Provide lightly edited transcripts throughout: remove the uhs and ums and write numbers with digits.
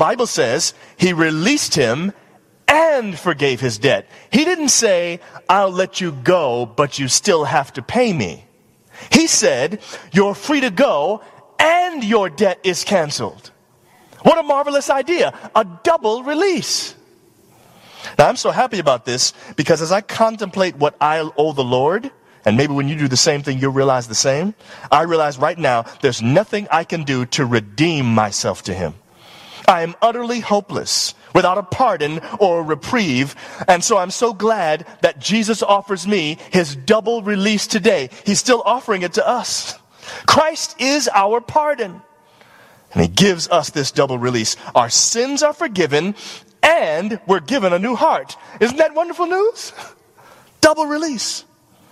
Bible says he released him and forgave his debt. He didn't say, I'll let you go, but you still have to pay me. He said, you're free to go and your debt is canceled. What a marvelous idea. A double release. Now, I'm so happy about this because as I contemplate what I owe the Lord, and maybe when you do the same thing, you'll realize the same. I realize right now there's nothing I can do to redeem myself to him. I am utterly hopeless, without a pardon or a reprieve. And so I'm so glad that Jesus offers me his double release today. He's still offering it to us. Christ is our pardon. And he gives us this double release. Our sins are forgiven and we're given a new heart. Isn't that wonderful news? Double release.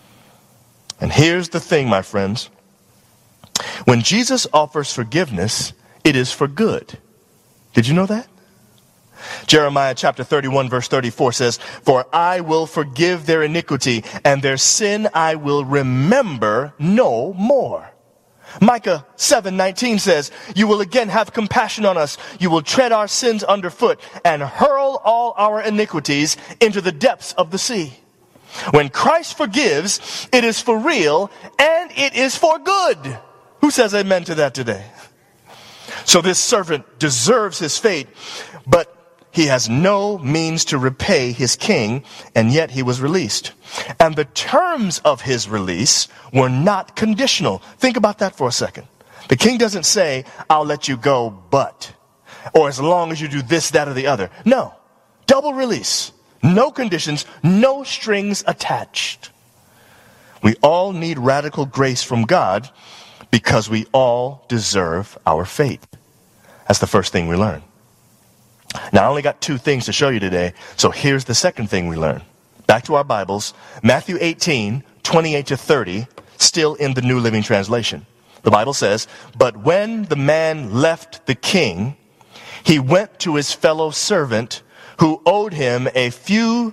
And here's the thing, my friends. When Jesus offers forgiveness, it is for good. Did you know that? Jeremiah chapter 31 verse 34 says, for I will forgive their iniquity and their sin I will remember no more. Micah 7:19 says, you will again have compassion on us. You will tread our sins underfoot and hurl all our iniquities into the depths of the sea. When Christ forgives, it is for real and it is for good. Who says amen to that today? So this servant deserves his fate, but he has no means to repay his king, and yet he was released. And the terms of his release were not conditional. Think about that for a second. The king doesn't say, I'll let you go, but, or as long as you do this, that, or the other. No. Double release. No conditions, no strings attached. We all need radical grace from God because we all deserve our fate. That's the first thing we learn. Now, I only got 2 things to show you today, so here's the second thing we learn. Back to our Bibles, Matthew 18, 28 to 30, still in the New Living Translation. The Bible says, but when the man left the king, he went to his fellow servant who owed him a few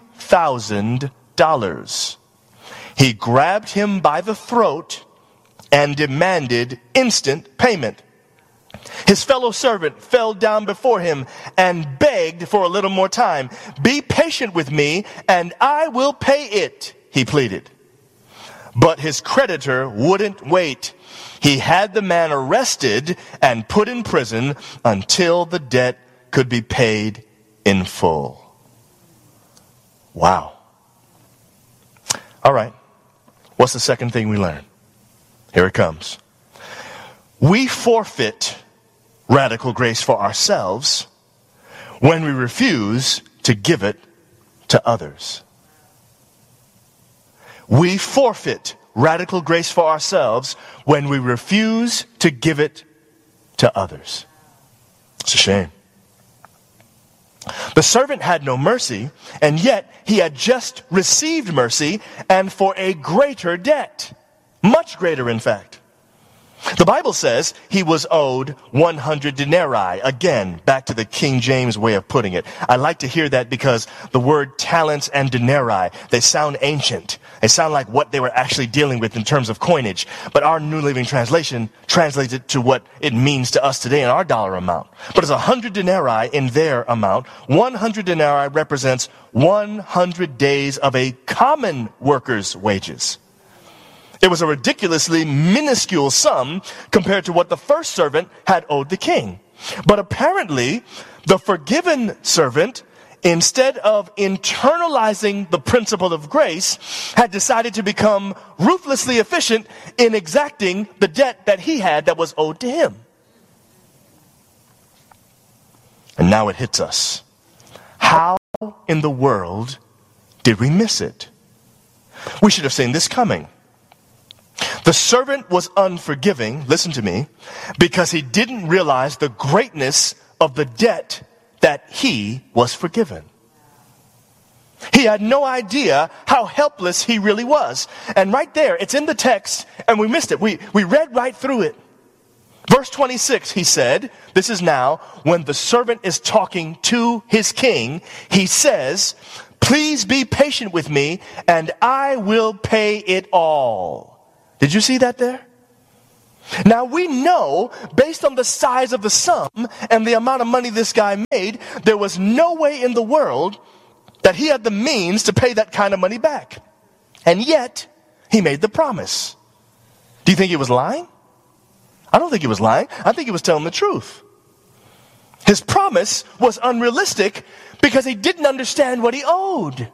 $1,000s. He grabbed him by the throat and demanded instant payment. His fellow servant fell down before him and begged for a little more time. Be patient with me and I will pay it, he pleaded. But his creditor wouldn't wait. He had the man arrested and put in prison until the debt could be paid in full. Wow. All right. What's the second thing we learn? Here it comes. We forfeit radical grace for ourselves when we refuse to give it to others. We forfeit radical grace for ourselves when we refuse to give it to others. It's a shame. The servant had no mercy, and yet he had just received mercy, and for a greater debt. Much greater, in fact. The Bible says he was owed 100 denarii. Again, back to the King James way of putting it. I like to hear that because the word talents and denarii, they sound ancient. They sound like what they were actually dealing with in terms of coinage. But our New Living Translation translates it to what it means to us today in our dollar amount. But it's 100 denarii in their amount. 100 denarii represents 100 days of a common worker's wages. It was a ridiculously minuscule sum compared to what the first servant had owed the king. But apparently, the forgiven servant, instead of internalizing the principle of grace, had decided to become ruthlessly efficient in exacting the debt that he had that was owed to him. And now it hits us. How in the world did we miss it? We should have seen this coming. The servant was unforgiving, listen to me, because he didn't realize the greatness of the debt that he was forgiven. He had no idea how helpless he really was. And right there, it's in the text, and we missed it. We read right through it. Verse 26, he said, this is now when the servant is talking to his king, he says, please be patient with me, and I will pay it all. Did you see that there? Now we know, based on the size of the sum and the amount of money this guy made, there was no way in the world that he had the means to pay that kind of money back. And yet, he made the promise. Do you think he was lying? I don't think he was lying. I think he was telling the truth. His promise was unrealistic because he didn't understand what he owed.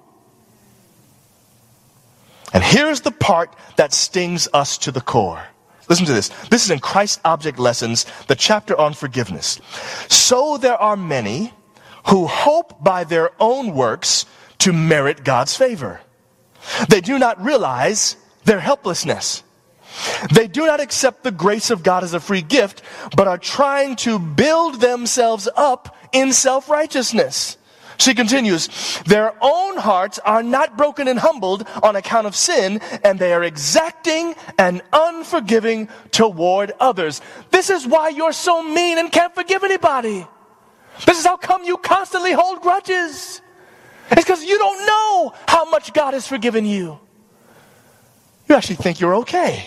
And here's the part that stings us to the core. Listen to this. This is in Christ Object Lessons, the chapter on forgiveness. So there are many who hope by their own works to merit God's favor. They do not realize their helplessness. They do not accept the grace of God as a free gift, but are trying to build themselves up in self-righteousness. She continues, their own hearts are not broken and humbled on account of sin, and they are exacting and unforgiving toward others. This is why you're so mean and can't forgive anybody. This is how come you constantly hold grudges. It's because you don't know how much God has forgiven you. You actually think you're okay.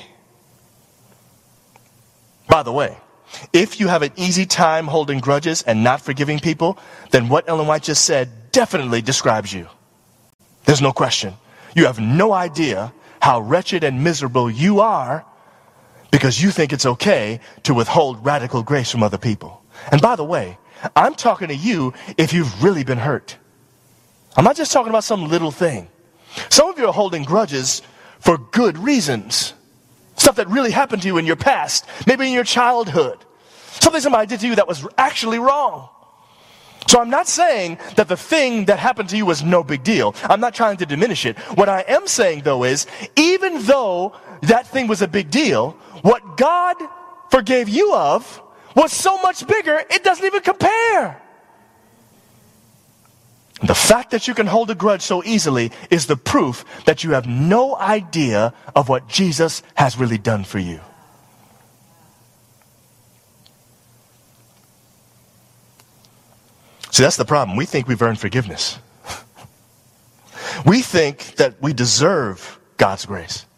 By the way, if you have an easy time holding grudges and not forgiving people, then what Ellen White just said definitely describes you. There's no question. You have no idea how wretched and miserable you are because you think it's okay to withhold radical grace from other people. And by the way, I'm talking to you if you've really been hurt. I'm not just talking about some little thing. Some of you are holding grudges for good reasons. Stuff that really happened to you in your past, maybe in your childhood. Something somebody did to you that was actually wrong. So I'm not saying that the thing that happened to you was no big deal. I'm not trying to diminish it. What I am saying, though, is even though that thing was a big deal, what God forgave you of was so much bigger, it doesn't even compare. The fact that you can hold a grudge so easily is the proof that you have no idea of what Jesus has really done for you. See, that's the problem. We think we've earned forgiveness. We think that we deserve God's grace.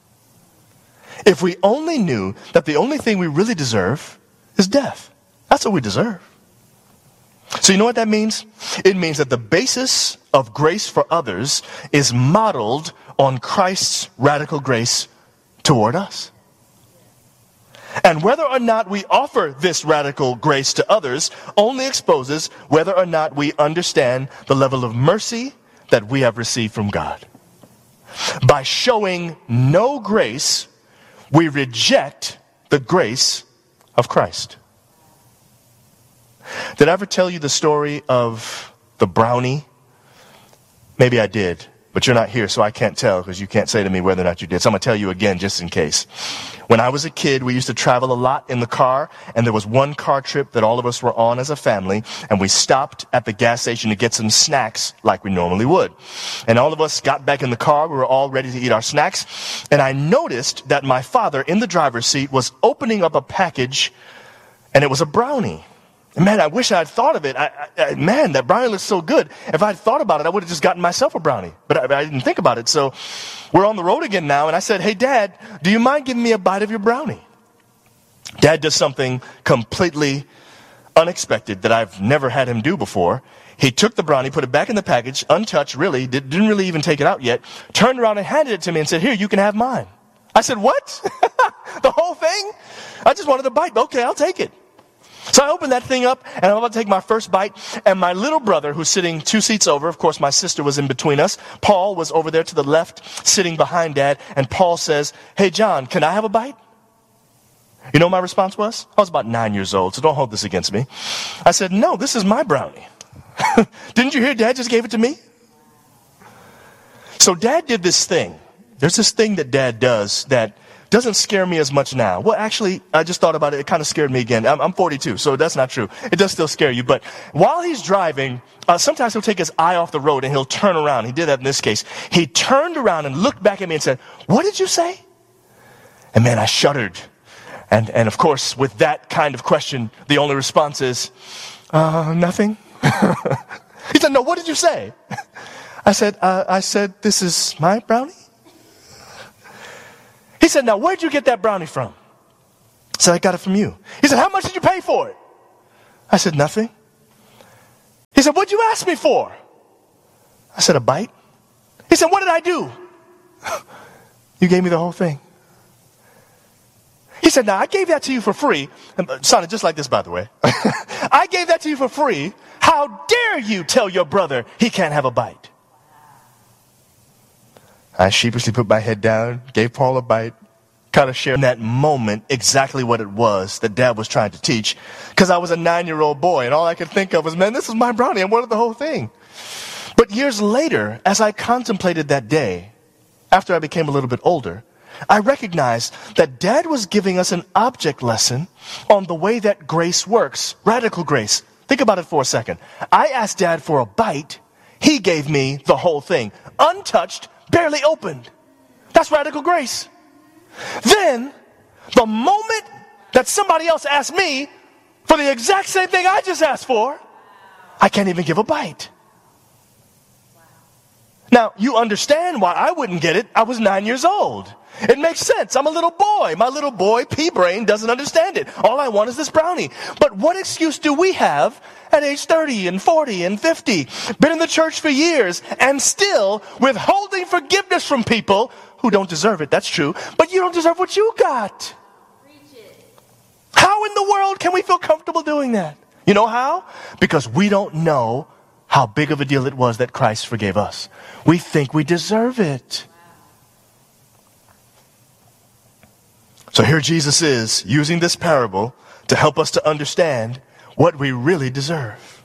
If we only knew that the only thing we really deserve is death. That's what we deserve. So you know what that means? It means that the basis of grace for others is modeled on Christ's radical grace toward us. And whether or not we offer this radical grace to others only exposes whether or not we understand the level of mercy that we have received from God. By showing no grace, we reject the grace of Christ. Did I ever tell you the story of the brownie? Maybe I did, but you're not here, so I can't tell because you can't say to me whether or not you did. So I'm going to tell you again just in case. When I was a kid, we used to travel a lot in the car, and there was one car trip that all of us were on as a family, and we stopped at the gas station to get some snacks like we normally would. And all of us got back in the car. We were all ready to eat our snacks, and I noticed that my father in the driver's seat was opening up a package, and it was a brownie. Man, I wish I had thought of it. Man, that brownie looks so good. If I had thought about it, I would have just gotten myself a brownie. But I didn't think about it. So we're on the road again now, and I said, hey, Dad, do you mind giving me a bite of your brownie? Dad does something completely unexpected that I've never had him do before. He took the brownie, put it back in the package, untouched, really, didn't really even take it out yet, turned around and handed it to me and said, here, you can have mine. I said, what? The whole thing? I just wanted a bite. Okay, I'll take it. So I opened that thing up, and I'm about to take my first bite, and my little brother, who's sitting 2 seats over, of course my sister was in between us, Paul was over there to the left, sitting behind Dad, and Paul says, hey John, can I have a bite? You know what my response was? I was about 9 years old, so don't hold this against me. I said, no, this is my brownie. Didn't you hear Dad just gave it to me? So Dad did this thing. There's this thing that Dad does that doesn't scare me as much now. Well, actually, I just thought about it. It kind of scared me again. I'm 42, so that's not true. It does still scare you. But while he's driving, sometimes he'll take his eye off the road and he'll turn around. He did that in this case. He turned around and looked back at me and said, what did you say? And man, I shuddered. And of course, with that kind of question, the only response is, nothing. He said, no, what did you say? I said, this is my brownie. He said, now where'd you get that brownie from? I said, I got it from you. He said, how much did you pay for it? I said, nothing. He said, what'd you ask me for? I said, a bite. He said, what did I do? You gave me the whole thing. He said, now I gave that to you for free. It sounded just like this, by the way. I gave that to you for free. How dare you tell your brother he can't have a bite? I sheepishly put my head down, gave Paul a bite, kind of shared in that moment exactly what it was that Dad was trying to teach. Because I was a 9-year-old boy, and all I could think of was, man, this is my brownie. I wanted the whole thing. But years later, as I contemplated that day, after I became a little bit older, I recognized that Dad was giving us an object lesson on the way that grace works, radical grace. Think about it for a second. I asked Dad for a bite. He gave me the whole thing, untouched, barely opened. That's radical grace. Then, the moment that somebody else asked me for the exact same thing I just asked for, I can't even give a bite. Now, you understand why I wouldn't get it. I was 9 years old. It makes sense. I'm a little boy. My little boy pea brain doesn't understand it. All I want is this brownie. But what excuse do we have at age 30 and 40 and 50, been in the church for years, and still withholding forgiveness from people who don't deserve it? That's true. But you don't deserve what you got. How in the world can we feel comfortable doing that? You know how? Because we don't know how big of a deal it was that Christ forgave us. We think we deserve it. So here Jesus is using this parable to help us to understand what we really deserve.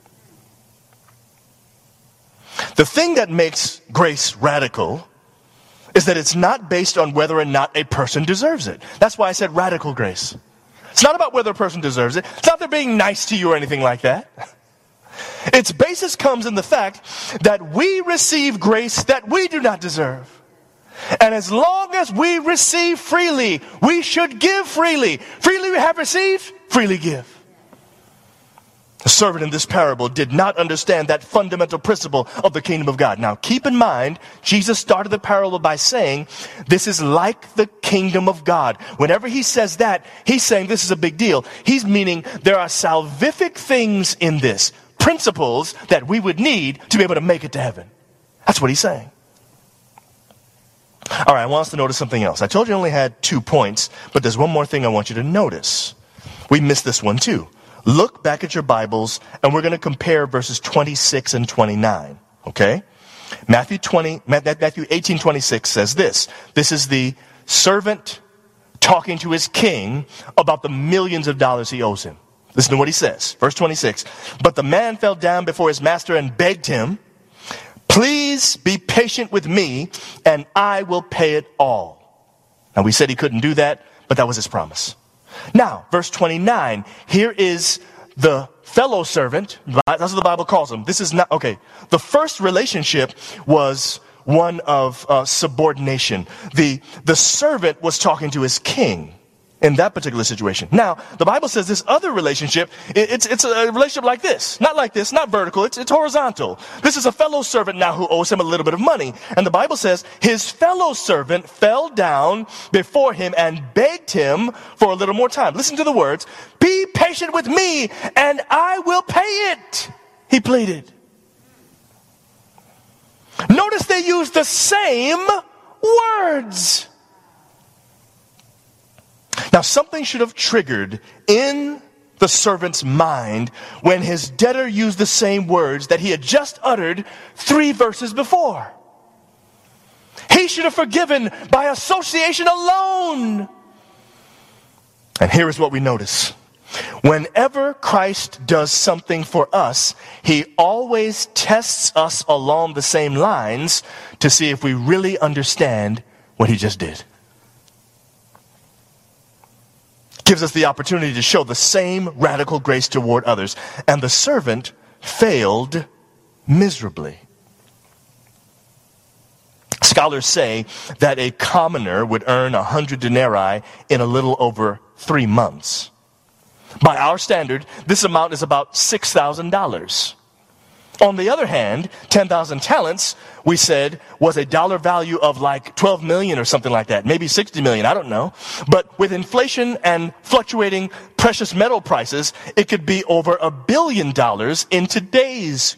The thing that makes grace radical is that it's not based on whether or not a person deserves it. That's why I said radical grace. It's not about whether a person deserves it. It's not they're being nice to you or anything like that. Its basis comes in the fact that we receive grace that we do not deserve. And as long as we receive freely, we should give freely. Freely we have received, freely give. The servant in this parable did not understand that fundamental principle of the kingdom of God. Now, keep in mind, Jesus started the parable by saying, this is like the kingdom of God. Whenever he says that, he's saying this is a big deal. He's meaning there are salvific things in this, principles that we would need to be able to make it to heaven. That's what he's saying. All right, I want us to notice something else. I told you I only had 2 points, but there's one more thing I want you to notice. We missed this one too. Look back at your Bibles, and we're going to compare verses 26 and 29, okay? Matthew 18:26 says this. This is the servant talking to his king about the millions of dollars he owes him. Listen to what he says. Verse 26. But the man fell down before his master and begged him, please be patient with me, and I will pay it all. Now, we said he couldn't do that, but that was his promise. Now, verse 29, here is the fellow servant. That's what the Bible calls him. This is not, okay. The first relationship was one of subordination. The servant was talking to his king in that particular situation. Now, the Bible says this other relationship, it's a relationship like this. Not like this, not vertical, it's horizontal. This is a fellow servant now who owes him a little bit of money. And the Bible says his fellow servant fell down before him and begged him for a little more time. Listen to the words. Be patient with me and I will pay it, he pleaded. Notice they use the same words. Now, something should have triggered in the servant's mind when his debtor used the same words that he had just uttered 3 verses before. He should have forgiven by association alone. And here is what we notice. Whenever Christ does something for us, he always tests us along the same lines to see if we really understand what he just did. Gives us the opportunity to show the same radical grace toward others. And the servant failed miserably. Scholars say that a commoner would earn 100 denarii in a little over 3 months. By our standard, this amount is about $6,000. On the other hand, 10,000 talents, we said, was a dollar value of like 12 million or something like that. Maybe 60 million, I don't know. But with inflation and fluctuating precious metal prices, it could be over $1 billion in today's